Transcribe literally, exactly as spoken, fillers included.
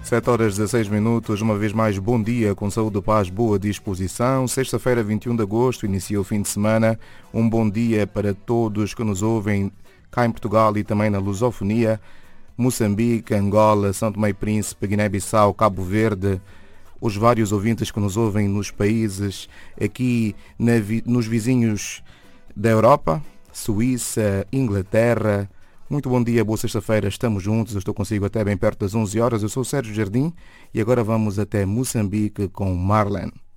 sete horas e dezesseis minutos, uma vez mais bom dia, com saúde, paz, boa disposição. Sexta-feira, vinte e um de agosto, inicia o fim de semana. Um bom dia para todos que nos ouvem cá em Portugal e também na lusofonia. Moçambique, Angola, São Tomé e Príncipe, Guiné-Bissau, Cabo Verde, os vários ouvintes que nos ouvem nos países aqui na, nos vizinhos da Europa, Suíça, Inglaterra. Muito bom dia, boa sexta-feira, estamos juntos, eu estou consigo até bem perto das onze horas. Eu sou o Sérgio Jardim e agora vamos até Moçambique com Marlene.